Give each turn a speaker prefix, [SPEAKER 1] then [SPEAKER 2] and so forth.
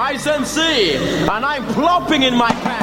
[SPEAKER 1] Ice MC, and I'm plopping in my pants.